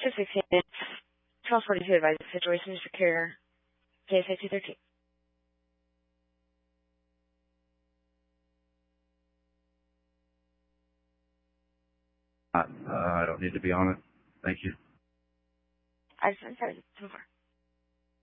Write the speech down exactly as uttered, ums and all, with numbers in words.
Sector sixteen, twelve forty-two advised situation is secure. K S A two thirteen. Uh, I don't need to be on it. Thank you. I just said it before.